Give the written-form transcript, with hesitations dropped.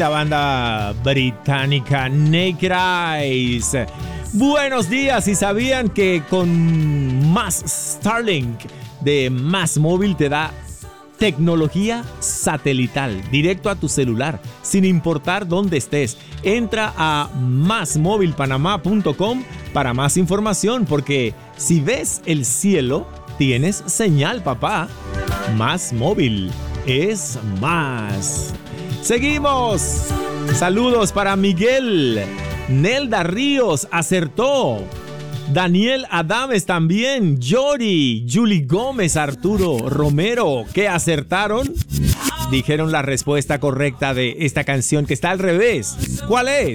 La banda británica Naked Eyes. Buenos días. ¿Y sabían que con Más Starlink de Más Móvil te da tecnología satelital directo a tu celular, sin importar dónde estés? Entra a másmóvilpanamá.com para más información, porque si ves el cielo, tienes señal, papá. Más Móvil es más. Seguimos. Saludos para Miguel. Nelda Ríos acertó. Daniel Adames también. Yori, Julie Gómez, Arturo Romero, ¿qué acertaron? Dijeron la respuesta correcta de esta canción, que está al revés. ¿Cuál es?